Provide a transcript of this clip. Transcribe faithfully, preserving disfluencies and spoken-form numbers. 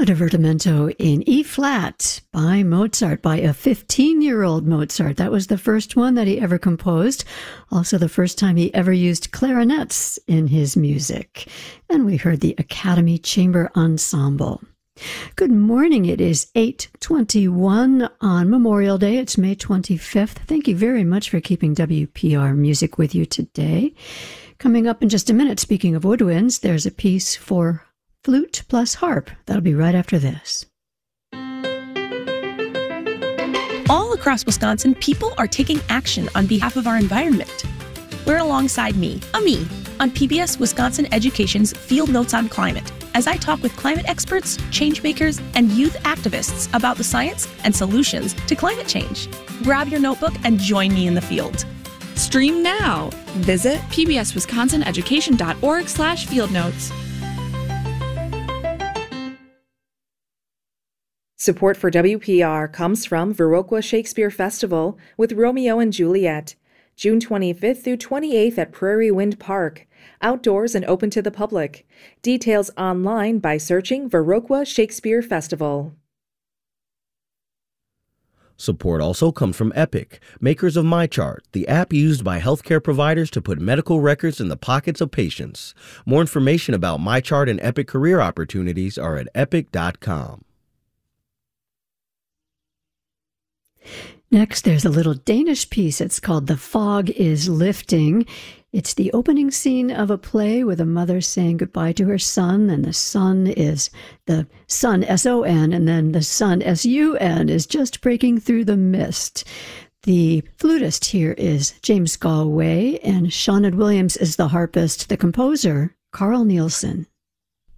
A divertimento in E-flat by Mozart, by a fifteen-year-old Mozart. That was the first one that he ever composed. Also the first time he ever used clarinets in his music. And we heard the Academy Chamber Ensemble. Good morning. It is eight twenty-one on Memorial Day. It's May twenty-fifth. Thank you very much for keeping W P R Music with you today. Coming up in just a minute, speaking of woodwinds, there's a piece for flute plus harp. That'll be right after this. All across Wisconsin, people are taking action on behalf of our environment. We're alongside me, Ami, on P B S Wisconsin Education's Field Notes on Climate, as I talk with climate experts, change makers, and youth activists about the science and solutions to climate change. Grab your notebook and join me in the field. Stream now. Visit pbswisconsineducation.org slash field notes. Support for W P R comes from Viroqua Shakespeare Festival with Romeo and Juliet, June twenty-fifth through twenty-eighth at Prairie Wind Park, outdoors and open to the public. Details online by searching Viroqua Shakespeare Festival. Support also comes from Epic, makers of MyChart, the app used by healthcare providers to put medical records in the pockets of patients. More information about MyChart and Epic career opportunities are at epic dot com. Next, there's a little Danish piece. It's called The Fog is Lifting. It's the opening scene of a play with a mother saying goodbye to her son, and the son is the sun, S O N, and then the sun, S U N, is just breaking through the mist. The flutist here is James Galway, and Shawned Williams is the harpist, the composer, Carl Nielsen.